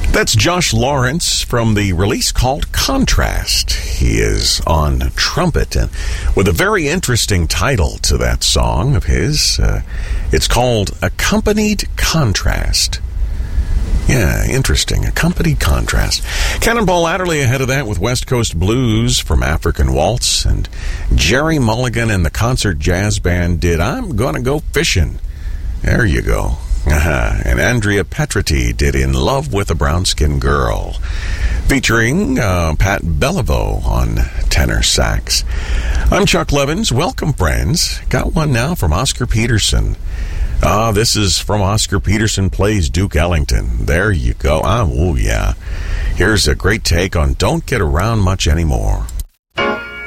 That's Josh Lawrence from the release called Contrast. He is on trumpet and with a very interesting title to that song of his. It's called Accompanied Contrast. Yeah, interesting. Accompanied Contrast. Cannonball Adderley ahead of that with West Coast Blues from African Waltz. And Jerry Mulligan and the Concert Jazz Band did I'm Gonna Go Fishing. There you go. And Andrea Petriti did In Love with a Brown-Skinned Girl, featuring Pat Beliveau on tenor sax. I'm Chuck Levins. Welcome, friends. Got one now from Oscar Peterson. This is from Oscar Peterson Plays Duke Ellington. There you go. Oh, yeah. Here's a great take on Don't Get Around Much Anymore.